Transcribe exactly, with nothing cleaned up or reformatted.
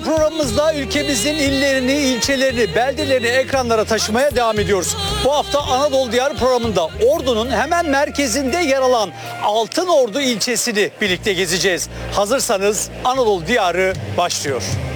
programımızda ülkemizin illerini, ilçelerini, beldelerini ekranlara taşımaya devam ediyoruz. Bu hafta Anadolu Diyarı programında Ordu'nun hemen merkezinde yer alan Altınordu ilçesini birlikte gezeceğiz. Hazırsanız Anadolu Diyarı başlıyor.